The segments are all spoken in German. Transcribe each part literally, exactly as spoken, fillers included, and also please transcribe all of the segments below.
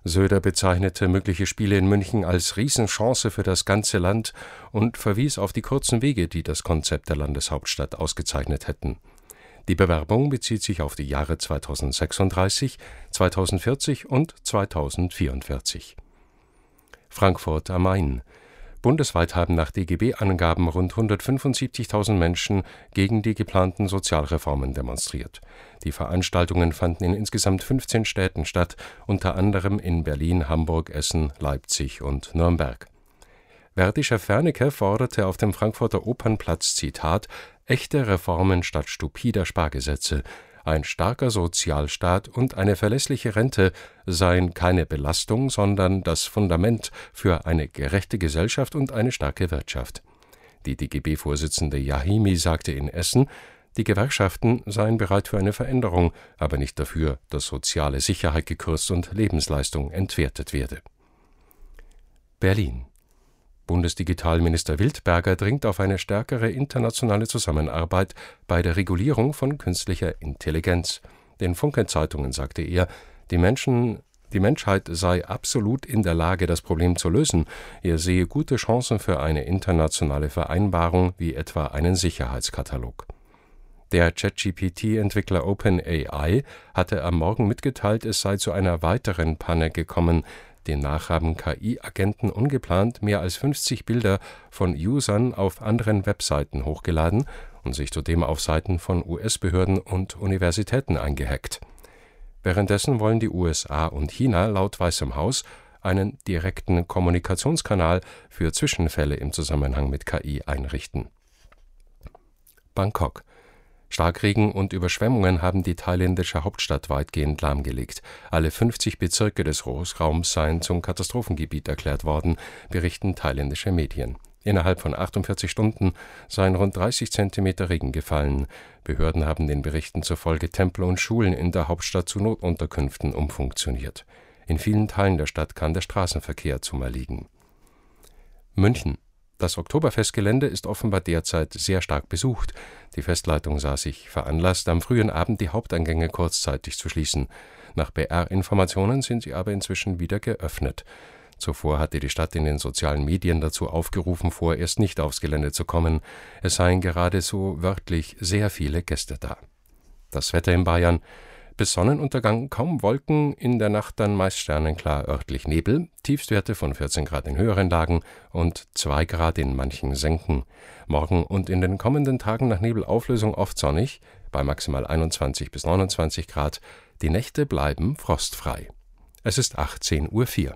Söder bezeichnete mögliche Spiele in München als Riesenchance für das ganze Land und verwies auf die kurzen Wege, die das Konzept der Landeshauptstadt ausgezeichnet hätten. Die Bewerbung bezieht sich auf die Jahre zweitausendsechsunddreißig, zweitausendvierzig und zweitausendvierundvierzig. Frankfurt am Main. Bundesweit haben nach D G B-Angaben rund hundertfünfundsiebzigtausend Menschen gegen die geplanten Sozialreformen demonstriert. Die Veranstaltungen fanden in insgesamt fünfzehn Städten statt, unter anderem in Berlin, Hamburg, Essen, Leipzig und Nürnberg. Verdi-Chef Wernicke forderte auf dem Frankfurter Opernplatz, Zitat, echte Reformen statt stupider Spargesetze. Ein starker Sozialstaat und eine verlässliche Rente seien keine Belastung, sondern das Fundament für eine gerechte Gesellschaft und eine starke Wirtschaft. Die D G B-Vorsitzende Yahimi sagte in Essen, die Gewerkschaften seien bereit für eine Veränderung, aber nicht dafür, dass soziale Sicherheit gekürzt und Lebensleistung entwertet werde. Berlin. Bundesdigitalminister Wildberger dringt auf eine stärkere internationale Zusammenarbeit bei der Regulierung von künstlicher Intelligenz. Den Funke-Zeitungen sagte er, die Menschen, die Menschheit sei absolut in der Lage, das Problem zu lösen. Er sehe gute Chancen für eine internationale Vereinbarung, wie etwa einen Sicherheitskatalog. Der ChatGPT-Entwickler OpenAI hatte am Morgen mitgeteilt, es sei zu einer weiteren Panne gekommen. Demnach haben K I-Agenten ungeplant mehr als fünfzig Bilder von Usern auf anderen Webseiten hochgeladen und sich zudem auf Seiten von U S-Behörden und Universitäten eingehackt. Währenddessen wollen die U S A und China laut Weißem Haus einen direkten Kommunikationskanal für Zwischenfälle im Zusammenhang mit K I einrichten. Bangkok. Starkregen und Überschwemmungen haben die thailändische Hauptstadt weitgehend lahmgelegt. Alle fünfzig Bezirke des Großraums seien zum Katastrophengebiet erklärt worden, berichten thailändische Medien. Innerhalb von achtundvierzig Stunden seien rund dreißig Zentimeter Regen gefallen. Behörden haben den Berichten zufolge Tempel und Schulen in der Hauptstadt zu Notunterkünften umfunktioniert. In vielen Teilen der Stadt kann der Straßenverkehr zum Erliegen. München. Das Oktoberfestgelände ist offenbar derzeit sehr stark besucht. Die Festleitung sah sich veranlasst, am frühen Abend die Haupteingänge kurzzeitig zu schließen. Nach B R-Informationen sind sie aber inzwischen wieder geöffnet. Zuvor hatte die Stadt in den sozialen Medien dazu aufgerufen, vorerst nicht aufs Gelände zu kommen. Es seien geradezu wörtlich sehr viele Gäste da. Das Wetter in Bayern. Bis Sonnenuntergang kaum Wolken, in der Nacht dann meist sternenklar, örtlich Nebel, Tiefstwerte von vierzehn Grad in höheren Lagen und zwei Grad in manchen Senken. Morgen und in den kommenden Tagen nach Nebelauflösung oft sonnig, bei maximal einundzwanzig bis neunundzwanzig Grad. Die Nächte bleiben frostfrei. Es ist achtzehn Uhr vier.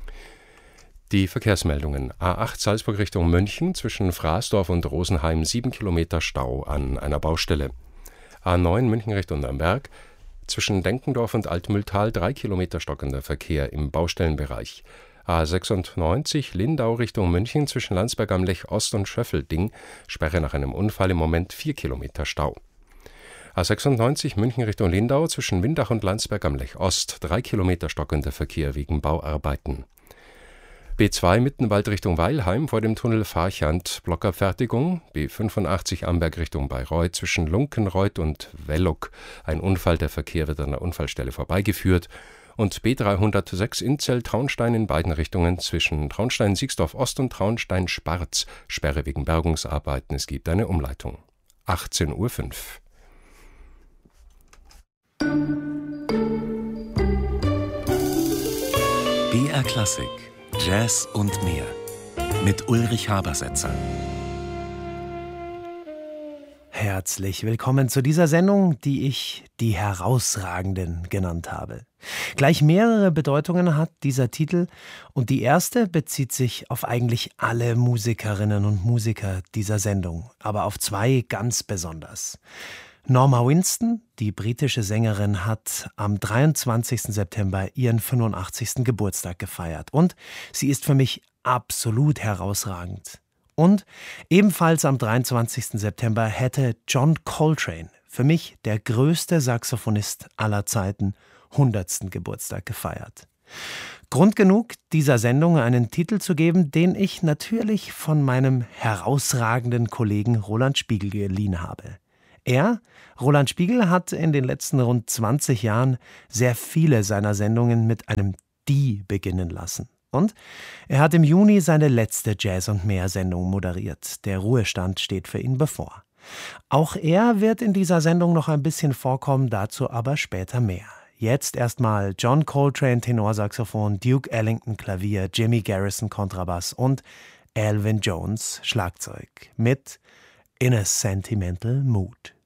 Die Verkehrsmeldungen. A acht Salzburg Richtung München, zwischen Fraßdorf und Rosenheim sieben Kilometer Stau an einer Baustelle. A neun München Richtung Nürnberg, zwischen Denkendorf und Altmühltal drei Kilometer stockender Verkehr im Baustellenbereich. A sechsundneunzig Lindau Richtung München, zwischen Landsberg am Lech Ost und Schöffelding, Sperre nach einem Unfall, im Moment vier Kilometer Stau. A sechsundneunzig München Richtung Lindau, zwischen Windach und Landsberg am Lech Ost drei Kilometer stockender Verkehr wegen Bauarbeiten. B zwei Mittenwald Richtung Weilheim vor dem Tunnel Farchant, Blockabfertigung. B fünfundachtzig Amberg Richtung Bayreuth, zwischen Lunkenreuth und Welluck. Ein Unfall, der Verkehr wird an der Unfallstelle vorbeigeführt. Und B dreihundertsechs Inzell Traunstein in beiden Richtungen, zwischen Traunstein-Siegsdorf Ost und Traunstein-Sparz. Sperre wegen Bergungsarbeiten, es gibt eine Umleitung. achtzehn Uhr fünf. B R Klassik. Jazz und mehr mit Ulrich Habersetzer. Herzlich willkommen zu dieser Sendung, die ich die Herausragenden genannt habe. Gleich mehrere Bedeutungen hat dieser Titel und die erste bezieht sich auf eigentlich alle Musikerinnen und Musiker dieser Sendung, aber auf zwei ganz besonders. Norma Winston, die britische Sängerin, hat am dreiundzwanzigsten September ihren fünfundachtzigsten Geburtstag gefeiert. Und sie ist für mich absolut herausragend. Und ebenfalls am dreiundzwanzigsten September hätte John Coltrane, für mich der größte Saxophonist aller Zeiten, hundertsten Geburtstag gefeiert. Grund genug, dieser Sendung einen Titel zu geben, den ich natürlich von meinem herausragenden Kollegen Roland Spiegel geliehen habe. Er, Roland Spiegel, hat in den letzten rund zwanzig Jahren sehr viele seiner Sendungen mit einem die beginnen lassen. Und er hat im Juni seine letzte Jazz und mehr Sendung moderiert. Der Ruhestand steht für ihn bevor. Auch er wird in dieser Sendung noch ein bisschen vorkommen, dazu aber später mehr. Jetzt erstmal John Coltrane Tenorsaxophon, Duke Ellington Klavier, Jimmy Garrison Kontrabass und Elvin Jones Schlagzeug mit In a Sentimental Mood.